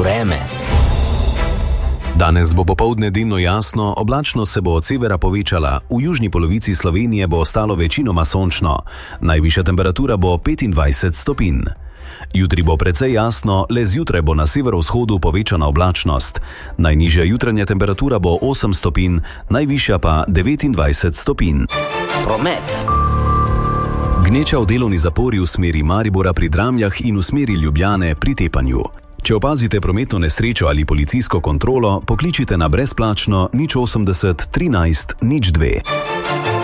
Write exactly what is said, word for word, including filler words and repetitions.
vreme. Danes bo popoldne delno jasno, oblačnost se bo od severa povečala, v južni polovici Slovenije bo ostalo večinoma sončno. Najvišja temperatura bo petindvajset stopinj. Jutri bo precej jasno, le zjutraj bo na severovzhodu povečana oblačnost. Najnižja jutranja temperatura bo osem stopinj, najvišja pa devetindvajset stopinj. Promet. Gneča v delovni zapori v smeri Maribora pri Dramljah in v smeri Ljubljane pri Tepanju. Če opazite prometno nesrečo ali policijsko kontrolo, pokličite na brezplačno nič osemdeset trinajst nič dve.